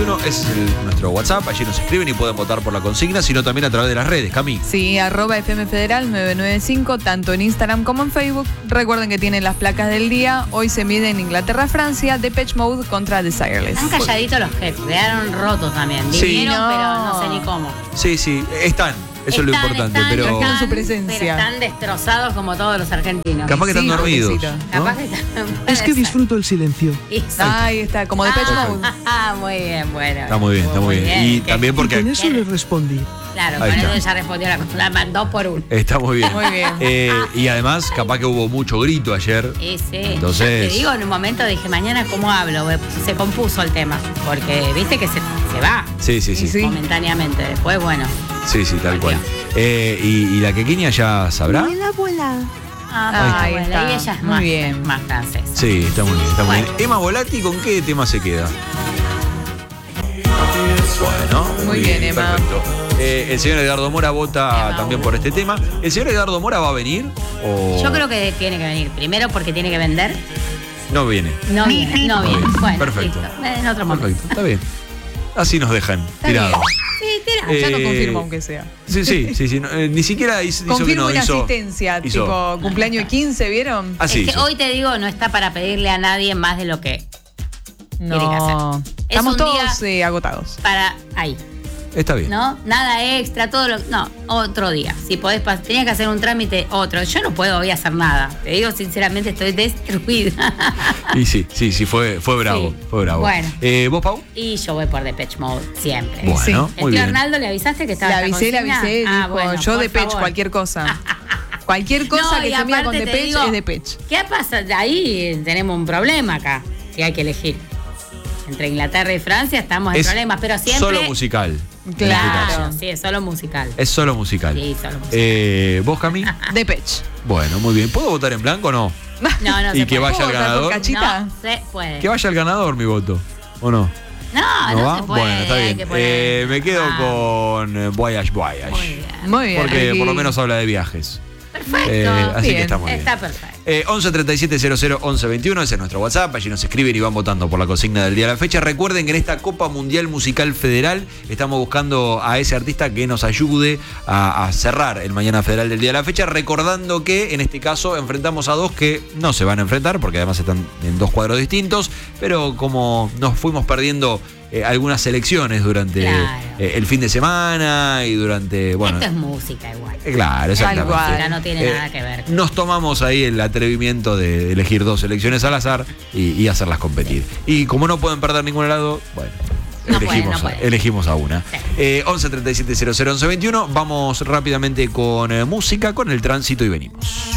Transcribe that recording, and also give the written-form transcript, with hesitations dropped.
1131, ese es nuestro WhatsApp. Allí nos escriben y pueden votar por la consigna, sino también a través de las redes. Cami. Sí, @FM Federal 995, tanto en Instagram como en Facebook. Recuerden que tienen las placas del día. Hoy se mide en Inglaterra-Francia, Depeche Mode contra Desireless. Están calladitos los jefes, quedaron rotos también. Sí. Vinieron, No. pero no sé ni cómo. Sí, están. Eso es lo importante. Pero están su presencia. Pero están destrozados como todos los argentinos. capaz que están Sí, dormidos. pobrecito. ¿no? Capaz que están. Es que disfruto el silencio. Ahí está, como Depeche Mode. Muy bien, bueno. Está muy bien. Y también Y porque con eso le respondí. Claro, Ahí con está. eso ya respondió la mandó por uno. está muy bien. Muy bien. Y además, capaz que hubo mucho grito ayer. Sí. Entonces- Yo te digo, en un momento dije, mañana cómo hablo. Se compuso el tema. Porque viste que se va Sí. Sí. momentáneamente. Después, bueno. Sí, tal cual. Y la quequiña ya sabrá. Abuela. Ahí Bueno, está. y ella es Muy más, bien. más francesa. Sí, está muy bien. Bueno. Emma Volati, ¿con qué tema se queda? Bueno, Muy bien, Emma. Perfecto. El señor Edgardo Mora vota Emma, también por este tema. ¿El señor Edgardo Mora va a venir? ¿O Yo creo que tiene que venir. Primero porque tiene que vender. no viene? No viene. bien. Bueno, Perfecto. listo. En otro momento. Perfecto, está bien. Así nos dejan Está tirados. bien. Sí, tira. Ya lo Eh, confirmo, aunque sea. Sí. Ni siquiera hizo que Confirmo no una hizo. asistencia, hizo. tipo cumpleaños 15, ¿vieron? Así es que hizo. hoy te digo, no está para pedirle a nadie más de lo que tiene que No. hacer. Es Estamos un todos día agotados. para ahí, Está bien. ¿no? Nada extra, todo lo. No, otro día. Si podés, tenías que hacer un trámite, otro. Yo no puedo hoy hacer nada. Te digo sinceramente, estoy destruida. Y sí, fue bravo. Sí. Fue bravo. Bueno. ¿Vos, Pau? Y yo voy por Depeche Mode siempre. Bueno, Sí. muy ¿El tío bien. Arnaldo le avisaste que estaba Le esta avisé, consigna? dijo, Bueno, yo por Depeche, favor. cualquier cosa. Cualquier cosa No, que y se mida con aparte te Depeche digo, es Depeche. ¿Qué pasa? Ahí tenemos un problema acá, si hay que elegir. Entre Inglaterra y Francia estamos en Es problemas, pero siempre. solo musical. Claro, sí, es solo musical. Es solo musical. Sí, solo musical. ¿Vos, Cami? Depeche. Bueno, muy bien. ¿Puedo votar en blanco o no? No, Y se que puede. vaya al ¿Puedo votar por ganador. Cachita? No se puede. Que vaya al ganador mi voto. ¿O no? No va? se puede. Bueno, está hay bien. que poner- Me quedo con Voyage. Muy bien. Muy bien. Porque Ricky. por lo menos habla de viajes. Perfecto. Así Bien. que está muy bien. Está perfecto. 11 37 00 11 21, ese es nuestro WhatsApp. Allí nos escriben y van votando por la consigna del día de la fecha. Recuerden que en esta Copa Mundial Musical Federal estamos buscando a ese artista que nos ayude a cerrar el Mañana Federal del día de la fecha. Recordando que en este caso enfrentamos a dos que no se van a enfrentar porque además están en dos cuadros distintos. Pero como nos fuimos perdiendo algunas selecciones durante Claro. el fin de semana y durante. Bueno, Esto es música igual. claro, exactamente. cual. Música no tiene nada que ver. Nos tomamos ahí el atrevimiento de elegir dos selecciones al azar y hacerlas competir. Y como no pueden perder ningún lado, bueno, No pueden. elegimos a una. Sí. 11 37 00 11 21. Vamos rápidamente con música, con el tránsito y venimos.